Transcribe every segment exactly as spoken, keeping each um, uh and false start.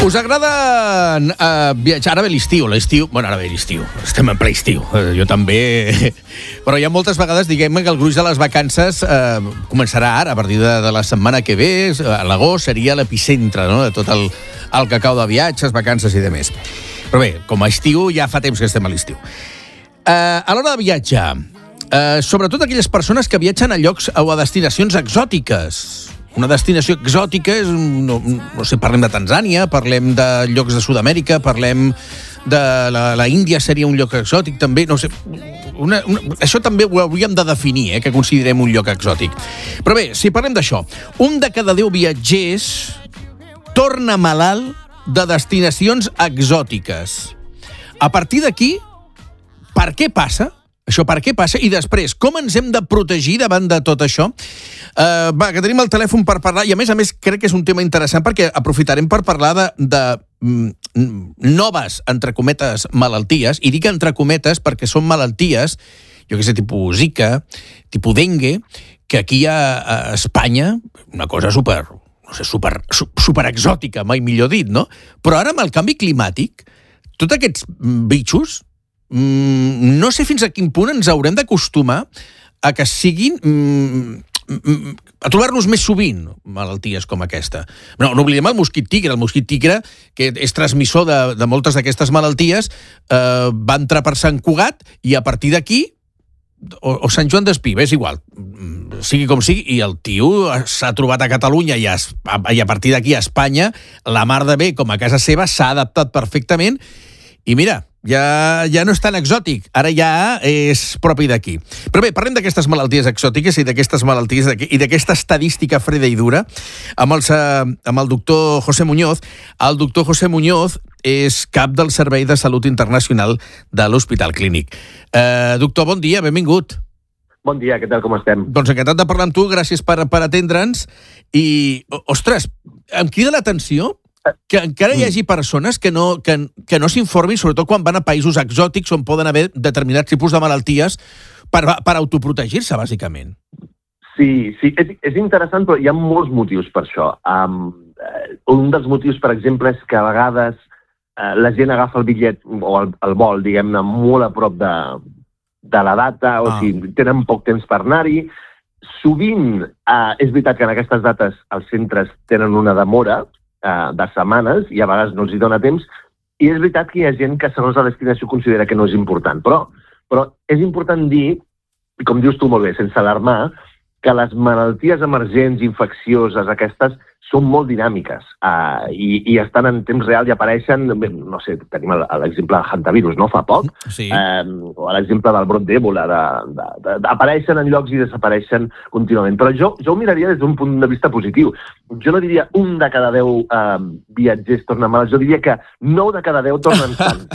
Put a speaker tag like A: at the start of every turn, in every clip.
A: Us agrada uh, viatjar? Ara ve l'estiu, l'estiu... Bueno, ara ve l'estiu, estem en ple estiu, uh, jo també... Però hi ha moltes vegades, diguem que el gruix de les vacances uh, començarà ara, a partir de, de la setmana que ve, a l'agost seria l'epicentre, no?, de tot el, el cacau de viatges, vacances i demés. Però bé, com a estiu, ja fa temps que estem a l'estiu. Uh, a l'hora de viatjar, uh, sobretot aquelles persones que viatgen a llocs o a destinacions exòtiques... Una destinació exòtica és, no, no sé, parlem de Tanzània, parlem de llocs de Sud-amèrica, parlem de la, la Índia seria un lloc exòtic, també, no sé, una, una, això també ho hauríem de definir, eh, que considerem un lloc exòtic. Però bé, si parlem d'això, un de cada deu viatgers torna malalt de destinacions exòtiques. A partir d'aquí, per què passa? Això per què passa? I després, com ens hem de protegir davant de tot això? Uh, va, que tenim el telèfon per parlar, i a més a més crec que és un tema interessant perquè aprofitarem per parlar de, de mm, noves, entre cometes, malalties, i dic entre cometes perquè són malalties, jo què sé, tipus Zika, tipus dengue, que aquí a, a Espanya, una cosa super, no sé, super, super exòtica, mai millor dit, no? Però ara amb el canvi climàtic, tots aquests bitxos, Mm, no sé fins a quin punt ens haurem d'acostumar a que siguin... Mm, mm, a trobar-nos més sovint malalties com aquesta. No, no oblidem el mosquit tigre. El mosquit tigre, que és transmissor de, de moltes d'aquestes malalties, eh, va entrar per Sant Cugat i a partir d'aquí, o, o Sant Joan d'Espí, és igual, sigui com sigui, i el tio s'ha trobat a Catalunya i a, i a partir d'aquí a Espanya, la mar de bé, com a casa seva, s'ha adaptat perfectament i mira, ja, ja no és tan exòtic, ara ja és propi d'aquí. Però bé, parlem d'aquestes malalties exòtiques i d'aquestes malalties i d'aquesta estadística freda i dura amb, els, amb el doctor José Muñoz. El doctor José Muñoz és cap del Servei de Salut Internacional de l'Hospital Clínic. Uh, doctor, bon dia, benvingut.
B: Bon dia, què tal, com estem?
A: Doncs encantat de parlar amb tu, gràcies per, per atendre'ns. I, ostres, em crida l'atenció que encara hi hagi persones que no, que, que no s'informin, sobretot quan van a països exòtics on poden haver determinats tipus de malalties per, per autoprotegir-se, bàsicament.
B: Sí, sí, és, és interessant, però hi ha molts motius per això. Um, un dels motius, per exemple, és que a vegades uh, la gent agafa el bitllet o el, el vol, diguem-ne, molt a prop de, de la data, o ah. sigui, tenen poc temps per anar-hi. Sovint, uh, és veritat que en aquestes dates els centres tenen una demora, de setmanes, i a vegades no els hi dona temps, i és veritat que hi ha gent que segons la destinació considera que no és important, però, però és important dir, com dius tu molt bé, sense alarmar, que les malalties emergents, infeccioses, aquestes, són molt dinàmiques uh, i, i estan en temps real i apareixen, no sé, tenim l'exemple del hantavirus, no?, fa poc, sí. um, o l'exemple del brot d'Ebola, de, de, de, de, apareixen en llocs i desapareixen contínuament. Però jo, jo ho miraria des d'un punt de vista positiu. Jo no diria un de cada deu um, viatgers tornen malalts, jo diria que nou de cada deu tornen sants.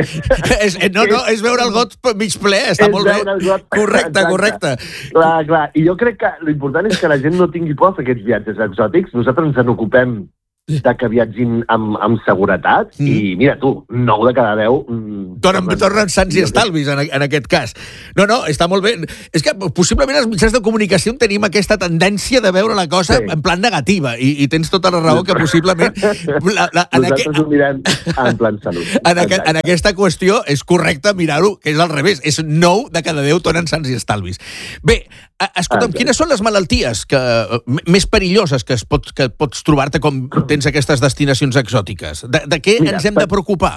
A: és, no, no, és veure el got mig ple, està molt bé. Got... Correcte, exacte. Correcte.
B: Clar, clar. I jo crec que l'important és que la gent no tingui por a fer aquests viatges exòtics. Nosaltres ens en ocupem de que viatgin amb, amb seguretat mm. i mira tu, nou de cada deu mm,
A: tornen, tornen sants i estalvis en, en aquest cas. No, no, està molt bé. És que possiblement els mitjans de comunicació tenim aquesta tendència de veure la cosa sí. en plan negativa i, i tens tota la raó que possiblement la, la, en
B: nosaltres aqu... ho mirem en plan salut.
A: En, aqu... en aquesta qüestió és correcte mirar-ho, que és al revés, és nou de cada deu tornen sants i estalvis. Bé, escolta'm, ah, quines són les malalties que, més perilloses que, es pot, que pots trobar-te com tens aquestes destinacions exòtiques? De, de què Mira, ens hem per... de preocupar?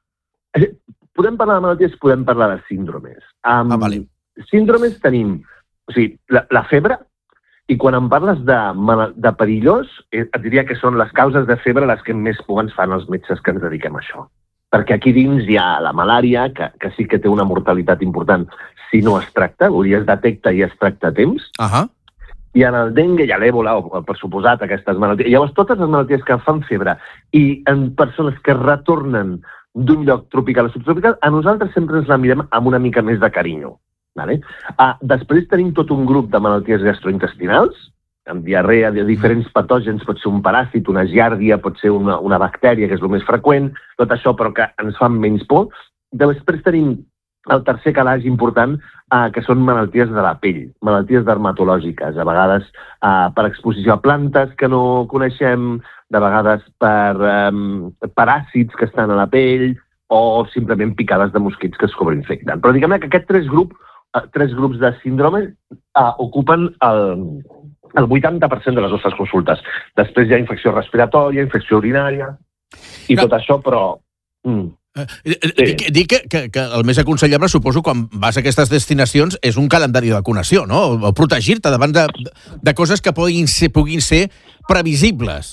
B: Podem parlar de malalties, podem parlar de síndromes. Um,
A: ah, vale.
B: Síndromes tenim, o sigui, la, la febre, i quan em parles de, de perillós, et diria que són les causes de febre les que més por ens fan els metges que ens dediquem a això. Perquè aquí dins hi ha la malària, que, que sí que té una mortalitat important si no es tracta, vull dir, es detecta i es tracta a temps.
A: Uh -huh.
B: I en el dengue i a l'èbola, o per suposat, aquestes malalties. Llavors, totes les malalties que fan febre i en persones que retornen d'un lloc tropical a subtropical, a nosaltres sempre ens la mirem amb una mica més de carinyo. Vale? Ah, després tenim tot un grup de malalties gastrointestinals, amb diarrea de diferents patògens, pot ser un paràsit, una giàrdia, pot ser una, una bactèria, que és el més freqüent, tot això però que ens fan menys por. Després tenim el tercer calaix important, eh, que són malalties de la pell, malalties dermatològiques, a vegades eh, per exposició a plantes que no coneixem, de vegades per um, paràsits que estan a la pell o simplement picades de mosquits que es cobrinfecten. Però diguem que aquests tres grups, uh, tres grups de síndrome uh, ocupen el, el vuitanta per cent de les nostres consultes. Després hi ha infecció respiratòria, infecció urinària i tot això, però... Mm.
A: Sí. Dic, dic que, que, que el més aconsellable, suposo, quan vas a aquestes destinacions, és un calendari de vacunació, no? O protegir-te davant de, de coses que puguin ser, puguin ser previsibles.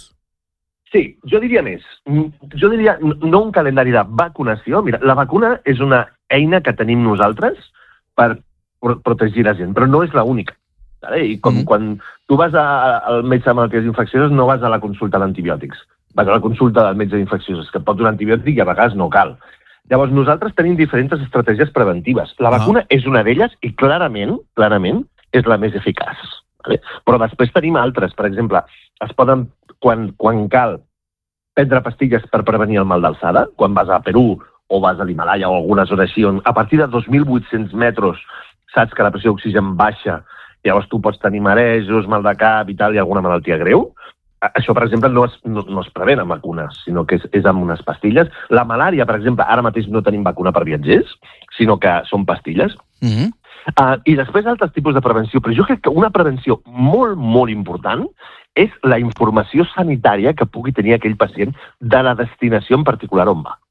B: Sí, jo diria més. Jo diria no un calendari de vacunació. Mira, la vacuna és una eina que tenim nosaltres per protegir la gent, però no és l'única. I com mm. quan tu vas a, al metge de malalties infeccioses, no vas a la consulta d'antibiòtics. Vas a la consulta del metge d'infeccioses, que et pot donar antibiòtic i a vegades no cal. Llavors, nosaltres tenim diferents estratègies preventives. La vacuna ah. és una d'elles i clarament, clarament, és la més eficaç. Vale? Però després tenim altres. Per exemple, es poden, quan, quan cal, prendre pastilles per prevenir el mal d'alçada, quan vas a Perú o vas a l'Himalaya o alguna zona així, on a partir de dos mil vuit-cents metres saps que la pressió d'oxigen baixa, llavors tu pots tenir marejos, mal de cap i tal, i alguna malaltia greu. Això, per exemple, no es, no, no es prevén amb vacunes, sinó que és, és amb unes pastilles. La malària, per exemple, ara mateix no tenim vacuna per viatgers, sinó que són pastilles. Mm-hmm. uh, I després altres tipus de prevenció. Però jo crec que una prevenció molt, molt important és la informació sanitària que pugui tenir aquell pacient de la destinació en particular on va.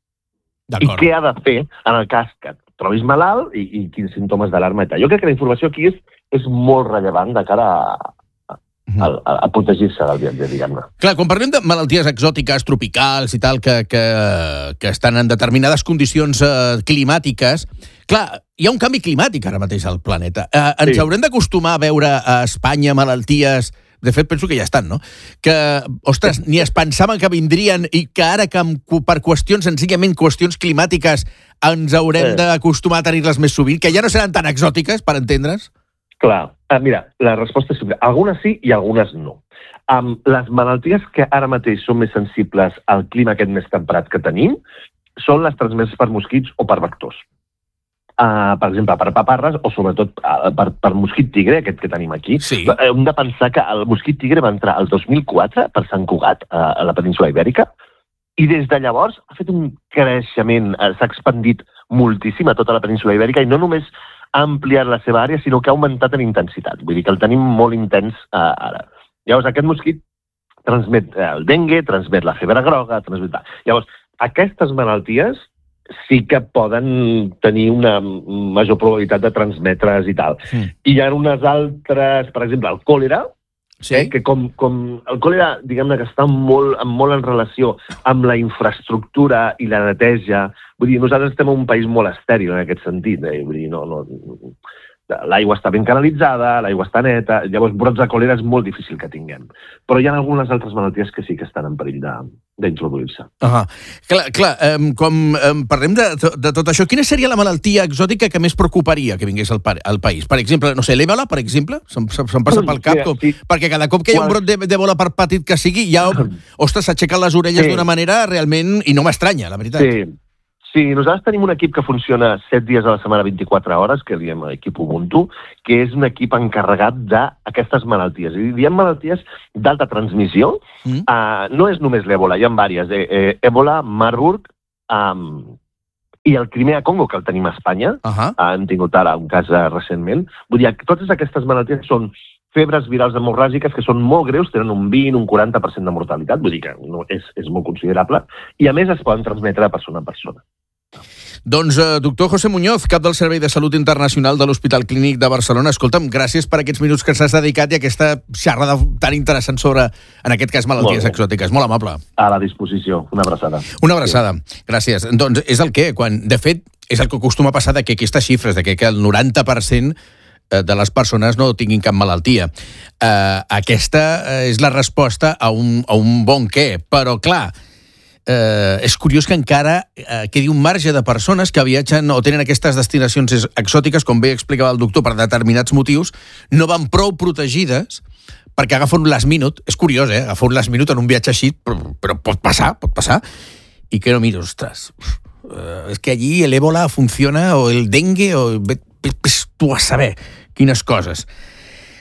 B: I què ha de fer en el cas que et trobis malalt i, i quins símptomes d'alarma i tal. Jo crec que la informació aquí és, és molt rellevant de cara a A, a, a protegir-se del viatge, diguem-ne.
A: Clar, quan parlem de malalties exòtiques, tropicals i tal, que, que, que estan en determinades condicions eh, climàtiques, clar, hi ha un canvi climàtic ara mateix al planeta. Eh, ens sí. haurem d'acostumar a veure a Espanya malalties... De fet, penso que ja estan, no? Que, ostres, ni es pensaven que vindrien i que ara, que per qüestions, senzillament qüestions climàtiques, ens haurem sí. d'acostumar a tenir-les més sovint, que ja no seran tan exòtiques, per entendre's?
B: Clar, uh, mira, la resposta és simple. Algunes sí i algunes no. Um, les malalties que ara mateix són més sensibles al clima aquest més temperat que tenim són les transmeses per mosquits o per vectors. Uh, per exemple, per paparres o sobretot uh, per, per mosquit tigre, aquest que tenim aquí. Sí. Hem de pensar que el mosquit tigre va entrar el dos mil quatre per Sant Cugat, uh, a la península Ibèrica, i des de llavors ha fet un creixement, uh, s'ha expandit moltíssim a tota la península Ibèrica i no només ha ampliat la seva àrea, sinó que ha augmentat en intensitat. Vull dir que el tenim molt intens eh, ara. Llavors, aquest mosquit transmet el dengue, transmet la febre groga, transmet... Llavors, aquestes malalties sí que poden tenir una major probabilitat de transmetre's i tal. Sí. I hi ha unes altres, per exemple, el còlera, sí. eh, que com, com el còlera, diguem-ne que està molt, molt en relació amb la infraestructura i la neteja. Vull dir, nosaltres estem en un país molt estèril en aquest sentit. Eh? Vull dir, no, no, l'aigua està ben canalitzada, l'aigua està neta, llavors brots de còlera és molt difícil que tinguem. Però hi ha algunes altres malalties que sí que estan en perill d'introduir-se.
A: Uh-huh. Clar, clar um, quan um, parlem de, de tot això, quina seria la malaltia exòtica que més preocuparia que vingués al, al país? Per exemple, no sé, l'èbola, per exemple? Se'm, se'm passa pel cap, com, sí. perquè cada cop que hi ha un brot d'èbola, per petit que sigui, ja, ostres, s'aixequen les orelles sí. d'una manera realment, i no m'estranya, la veritat.
B: Sí. Sí, nosaltres tenim un equip que funciona set dies a la setmana, vint-i-quatre hores, que diem equip Ubuntu, que és un equip encarregat d'aquestes malalties. I diem malalties d'alta transmissió. Mm. Uh, no és només l'èbola, hi ha diverses. Eh, eh, èbola, Marburg um, i el Crimea-Congo, que el tenim a Espanya. Uh-huh. Uh, hem tingut ara un cas uh, recentment. Vull dir, totes aquestes malalties són febres virals hemorràgiques que són molt greus, tenen un vint, un quaranta per cent de mortalitat, vull dir que no, és, és molt considerable, i a més es poden transmetre de persona a persona.
A: Doncs, eh, doctor José Muñoz, cap del Servei de Salut Internacional de l'Hospital Clínic de Barcelona, escolta'm, gràcies per aquests minuts que s'has dedicat i aquesta xerrada tan interessant sobre, en aquest cas, malalties molt exòtiques. Molt amable.
B: A la disposició. Una abraçada.
A: Una abraçada. Sí. Gràcies. Doncs és el que, quan, de fet, és el que acostuma a passar de que aquestes xifres, de que el noranta per cent de les persones no tinguin cap malaltia. Uh, aquesta és la resposta a un, a un bon què, però clar, uh, és curiós que encara uh, quedi un marge de persones que viatgen o tenen aquestes destinacions exòtiques, com bé explicava el doctor, per determinats motius, no van prou protegides perquè agafa un last minute, és curiós, eh? Agafa un last minute en un viatge així, però, però pot passar, pot passar, i que no mira, ostres, uh, és que allí l'èbola funciona, o el dengue, o ves tu a saber quines coses.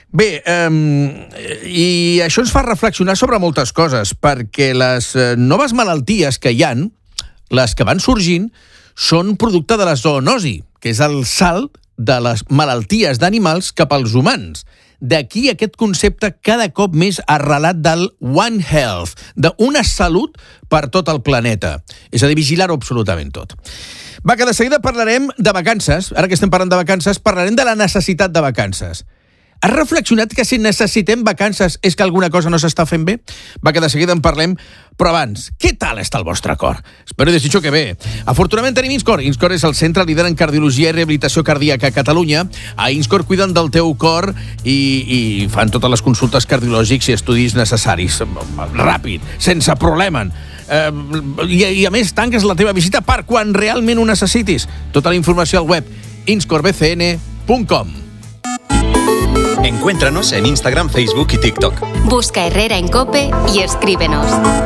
A: Bé, eh, i això ens fa reflexionar sobre moltes coses, perquè les eh, noves malalties que hi han, les que van sorgint, són producte de la zoonosi, que és el salt de les malalties d'animals cap als humans. D'aquí aquest concepte cada cop més arrelat del One Health, d'una salut per tot el planeta. És a dir, vigilar-ho absolutament tot. Va, que de seguida parlarem de vacances. Ara que estem parlant de vacances, parlarem de la necessitat de vacances. Has reflexionat que si necessitem vacances és que alguna cosa no s'està fent bé? Va, que de seguida en parlem, però abans, què tal està el vostre cor? Espero i desitjo que bé. Afortunadament tenim INSCOR. INSCOR és el centre líder en cardiologia i rehabilitació cardíaca a Catalunya. A INSCOR cuiden del teu cor i, i fan totes les consultes cardiològics i estudis necessaris. Ràpid, sense problema. Eh, i, I a més, tanques la teva visita per quan realment ho necessitis. Tota la informació al web inscor b c n punt com.
C: Encuéntranos en Instagram, Facebook y TikTok.
D: Busca Herrera en COPE y escríbenos.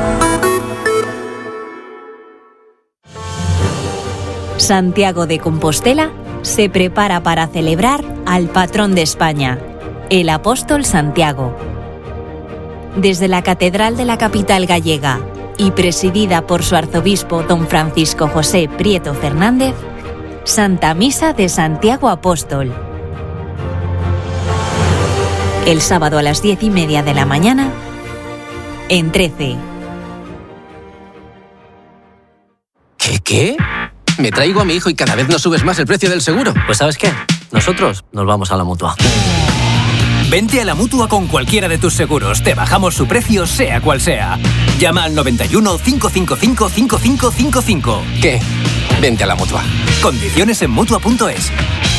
E: Santiago de Compostela se prepara para celebrar al patrón de España, el apóstol Santiago. Desde la Catedral de la capital gallega y presidida por su arzobispo don Francisco José Prieto Fernández, Santa Misa de Santiago Apóstol. El sábado a las diez y media de la mañana, en trece.
F: ¿Qué, qué? Me traigo a mi hijo y cada vez nos subes más el precio del seguro.
G: Pues ¿sabes qué? Nosotros nos vamos a la Mutua.
H: Vente a la Mutua con cualquiera de tus seguros. Te bajamos su precio, sea cual sea. Llama al noventa y uno, cinco cinco cinco, cinco cinco cinco cinco.
F: ¿Qué? Vente a la Mutua.
H: Condiciones en Mutua punto es.